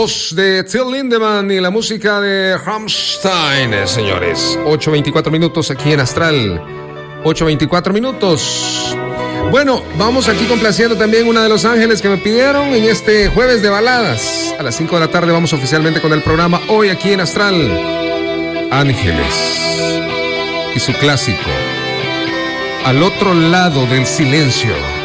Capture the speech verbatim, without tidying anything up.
De Till Lindemann y la música de Rammstein, eh, señores. ocho veinticuatro minutos aquí en Astral. ocho veinticuatro minutos. Bueno, vamos aquí complaciendo también una de Los Ángeles que me pidieron en este jueves de baladas. A las cinco de la tarde vamos oficialmente con el programa hoy aquí en Astral. Ángeles y su clásico Al otro lado del silencio.